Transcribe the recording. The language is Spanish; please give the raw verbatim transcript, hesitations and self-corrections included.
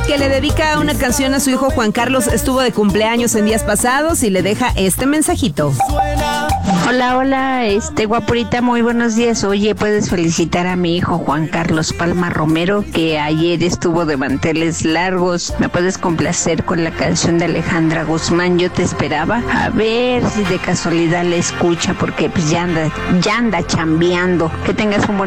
que le dedica una canción a su hijo Juan Carlos. Estuvo de cumpleaños en días pasados y le deja este mensajito. Hola, hola, este guapurita, muy buenos días. Oye, puedes felicitar a mi hijo Juan Carlos Palma Romero, que ayer estuvo de manteles largos. ¿Me puedes complacer con la canción de Alejandra Guzmán? Yo te esperaba. A ver si de casualidad la escucha, porque pues ya anda, ya anda chambeando. Que tengas un buen